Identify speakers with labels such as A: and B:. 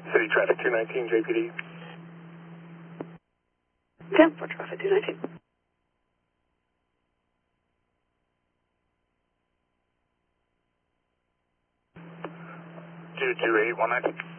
A: City Traffic 219, JPD.
B: 10 for Traffic 219.
A: 228, 119.